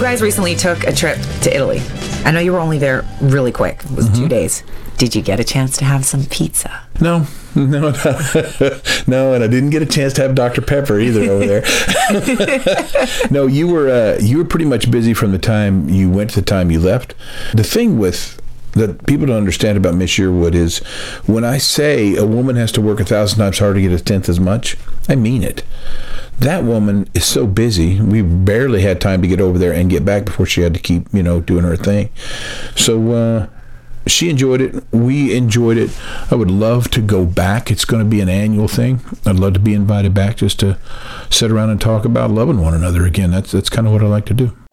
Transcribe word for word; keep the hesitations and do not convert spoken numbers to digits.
guys recently took a trip to Italy. I know you were only there really quick. It was mm-hmm. two days. Did you get a chance to have some pizza? No, no, no, no, and I didn't get a chance to have Doctor Pepper either over there. No, you were uh, you were pretty much busy from the time you went to the time you left. The thing with that people don't understand about Miss Yearwood is when I say a woman has to work a thousand times harder to get a tenth as much, I mean it. That woman is so busy. We barely had time to get over there and get back before she had to keep, you know, doing her thing. So uh, she enjoyed it. We enjoyed it. I would love to go back. It's going to be an annual thing. I'd love to be invited back just to sit around and talk about loving one another again. That's that's kind of what I like to do.